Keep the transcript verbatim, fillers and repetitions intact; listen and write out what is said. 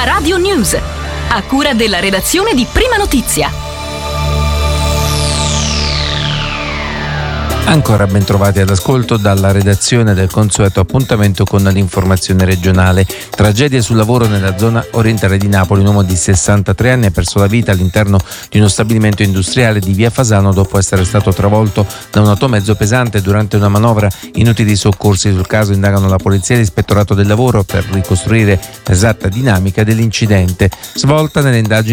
La Radio News, a cura della redazione di Prima Notizia. Ancora ben trovati all'ascolto dalla redazione del consueto appuntamento con l'informazione regionale. Tragedia sul lavoro nella zona orientale di Napoli. Un uomo di sessantatré anni ha perso la vita all'interno di uno stabilimento industriale di via Fasano dopo essere stato travolto da un automezzo pesante durante una manovra. Inutili soccorsi sul caso indagano la polizia e l'ispettorato del lavoro per ricostruire l'esatta dinamica dell'incidente. Svolta nelle indagini